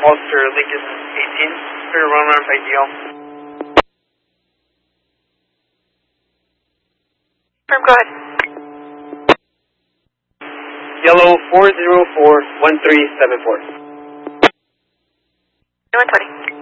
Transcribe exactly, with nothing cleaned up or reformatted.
Foster, Lincoln eighteen, clear run around I D L. Firm, go ahead. Yellow four zero four one three seven four. one twenty.